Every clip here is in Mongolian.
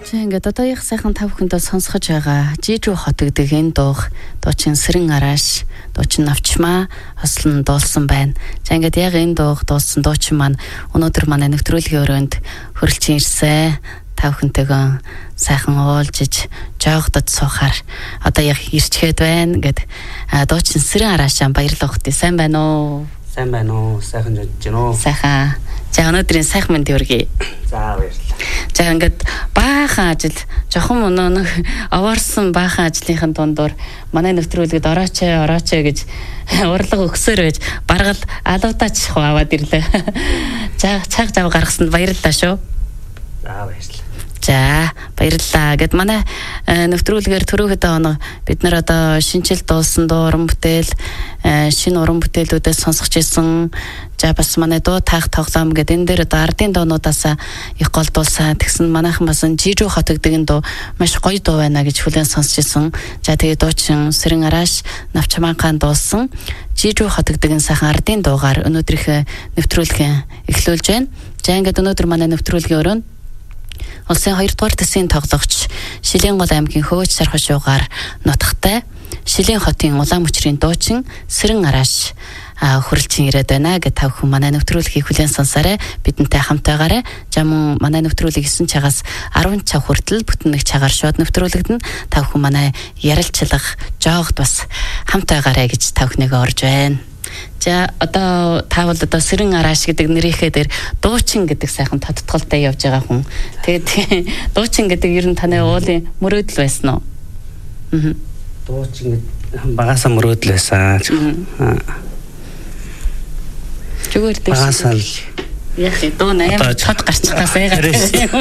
Ингээд одоо их сайхан тав хүндээ сонсгож байгаа Жижүү хот гэдэг энэ дуучин Сэрэн арааш дуучин навчмаа хослон дуулсан байна. За ингээд яг энэ дуулсан дуучин маань өнөөдөр манай нэвтрүүлгийн өрөөнд хөрөлж ирсэн. Тав хүнтэйгөө сайхан уулзж жоогдод суухаар одоо яг ирчгээд байна. Ингээд дуучин Сэрэн араашаа баярлалаа хөтэ. Сайн байна уу? Сайн байна уу? Сайхан жиж гэнэ үү? Сайхан. За өнөөдрийн сайхан мэнд хүргэе. За баярлалаа. За ингээд баахан ажил жохон нэг овоорсон баахан ажлынхын дундуур манай нэвтрүүлгэд орооч гэж урлаг өгсөөр байж баргал алуудаач аваад ирлээ. Цаг зав гаргасанд баярлалаа шүү. За баярлалаа. За баярлалаа. Гэт манай нэвтрүүлгээр түрүүхэд оноо бид нар одоо шинжил дуулсан дуу уран бүтээл шинэ уран бүтээлүүдээс сонсгож исэн. За бас манай дуу таах тоглоом гэдэг энэ дээр одоо ардын дуунуудаас их голдуулсан. Тэгсэн манайхан бас Жижүү хот гэдэг энэ дуу маш гоё дуу байна гэж хүлээн сонсч исэн. За тэгээд дуучин Сэрэн арааш навчмаанхаа дуулсан Жижүү хот гэдэг энэ сайхан ардын дуугаар өнөөдрийнхээ нэвтрүүлгээ эхлүүлж байна. За ингээд өнөөдөр манай нэвтрүүлгийн өрөөнд улсын 2 дугаар төсвийн тоглогч Шилэнгол аймгийн Хөвөөч Сархан шуугаар нутагтай Шилэн хотын улаан мөчрийн дуучин Сэрэн арааш хөрөлжин ирээд байна гэж тав хүн манай нэвтрүүлгийг хүлээн сонсоорой. Бидэнтэй хамт байгаарай. За мөн манай нэвтрүүлгийг 9 цагаас 10 цаг хүртэл бүтэн нэг цагаар шууд нэвтрүүлэгдэн тав хүн манай ярилцлага жоогд бас хамт байгаарай гэж тав хүнийгээ орж байна. За одоо таавал одоо Сэрэн арааш гэдэг нэрийнхээ дээр дуучин гэдэг сайхан тодтголтой явж байгаа хүн. Тэгээд дуучин гэдэг ер нь таны уулын мөрөөдөл байсан уу? Дуучин багасаа мөрөөдөл байсан. Зүгээр дээ. Багасаа яг дуу 8 цод гарчихтаас айгаад.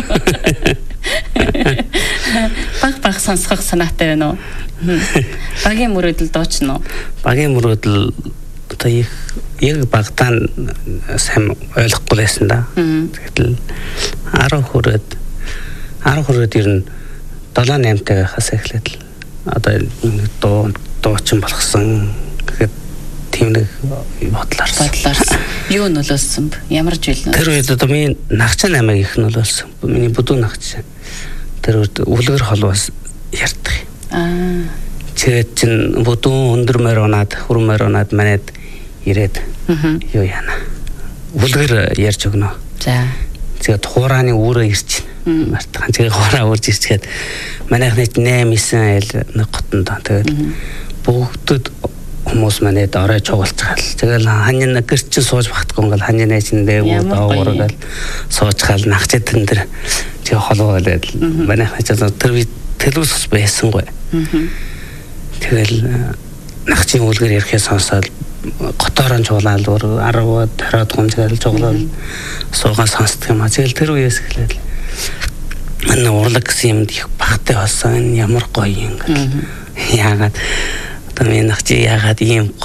Баг сонсох санаатай байна уу? Багийн мөрөөдөл дуучин уу? Багийн мөрөөдөл одоо яг багтаа сайн ойлгохгүй байсан да. Тэгэл 10 хүрээд ер нь 7-8 тагахаас эхлээд одоо дуучин болгосон гэхэд тийм нэг бодлоорсон. Юу нөлөөлсөн бэ? Ямар жил нөлөөлсөн? Тэр үед одоо миний нагчаа намайг их нөлөөлсөн. Миний бүдүүн нагчаа. Тэр үед үлгэр холбоос ярьдаг. Тэгээд чин бүдүүн өндөр морь унаад манайд ирээд юу яана. Үлгэр ярьж өгнө. За. Тэгээд хурааны үүрээ ирч байна. Мартахан тэгээд хураа үрж ирчгээд манайхны 8-9 айл нэг готонд. Тэгээд бүгдд хүмүүс манайд орой чугалцгаал. Тэгэл ханьян гэрч сууж багтахгүй ингээл ханьян эжиндээ уудааваргаал суучгаал нагчид тэн дээр тэгээ холбоолээд манайхаа тэр телевизс байсангүй. Тэгэл нагчийн үлгэр ярихээ сонсоод готоорон чуулаад 10-20 гонжаал чуулаад суугаа сонсдог юм а. Тэгэл тэр үеэс эхлээд манай урлаг гэсэн юмд их багтай болсон. Ямар гоё юм гэл. Яагаад одоо миний нагчи яагаад ийм